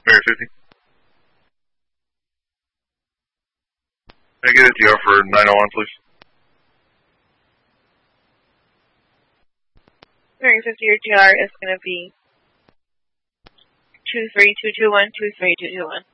Mary 50. Can I get a DR for 901, please? Mary 50, your DR is going to be 23221, 23221.